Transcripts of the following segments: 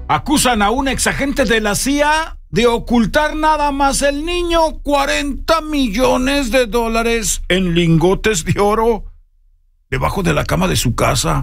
Acusan a un exagente de la CIA de ocultar nada más el niño $40 millones en lingotes de oro debajo de la cama de su casa.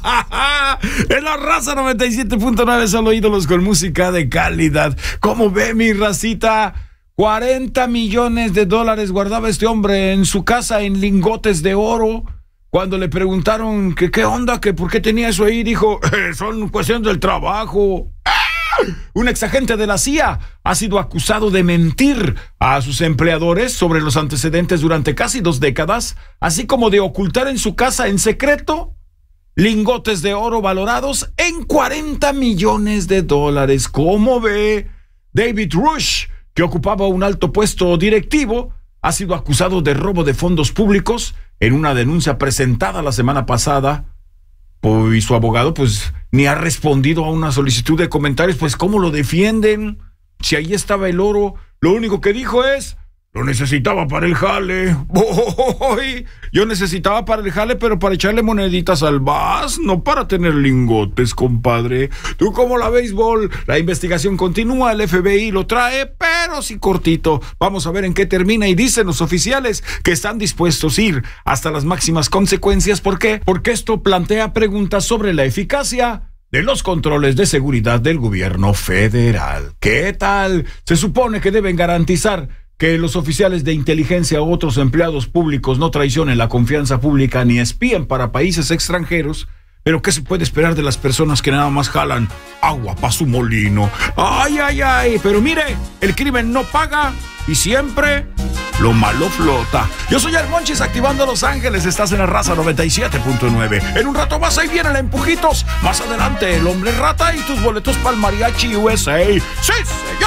En la Raza 97.9 solo ídolos con música de calidad. ¿Cómo ve, mi racita? $40 millones guardaba este hombre en su casa en lingotes de oro. Cuando le preguntaron que qué onda, que por qué tenía eso ahí, dijo, son cuestiones del trabajo. Un exagente de la CIA ha sido acusado de mentir a sus empleadores sobre los antecedentes durante casi 2 décadas, así como de ocultar en su casa en secreto lingotes de oro valorados en $40 millones. ¿Cómo ve? David Rush, que ocupaba un alto puesto directivo, ha sido acusado de robo de fondos públicos en una denuncia presentada la semana pasada. Y su abogado, pues, ni ha respondido a una solicitud de comentarios. Pues, ¿cómo lo defienden? Si ahí estaba el oro, lo único que dijo es, lo necesitaba para el jale. Yo necesitaba para el jale, pero para echarle moneditas al vas, no para tener lingotes, compadre. ¿Tú cómo la béisbol? La investigación continúa, el FBI lo trae, pero sí cortito. Vamos a ver en qué termina, y dicen los oficiales que están dispuestos a ir hasta las máximas consecuencias. ¿Por qué? Porque esto plantea preguntas sobre la eficacia de los controles de seguridad del gobierno federal. ¿Qué tal? Se supone que deben garantizar que los oficiales de inteligencia u otros empleados públicos no traicionen la confianza pública ni espíen para países extranjeros. Pero ¿qué se puede esperar de las personas que nada más jalan agua para su molino? ¡Ay! Pero mire, el crimen no paga y siempre lo malo flota. Yo soy el Monchis, activando Los Ángeles. Estás en la Raza 97.9. En un rato más, ahí viene el Empujitos. Más adelante, el Hombre Rata y tus boletos para el Mariachi USA. ¡Sí, señor!